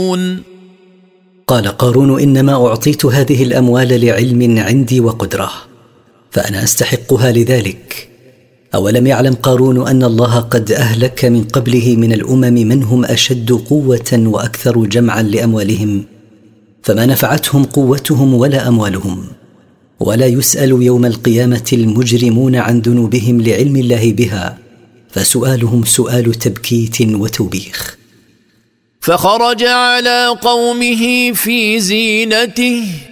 قال قارون: إنما أعطيت هذه الأموال لعلم عندي وقدرة، فأنا أستحقها لذلك. أولم يعلم قارون أن الله قد أهلك من قبله من الأمم من هم أشد قوة وأكثر جمعا لأموالهم، فما نفعتهم قوتهم ولا أموالهم، ولا يسأل يوم القيامة المجرمون عن ذنوبهم لعلم الله بها، فسؤالهم سؤال تبكيت وتوبيخ. فخرج على قومه في زينته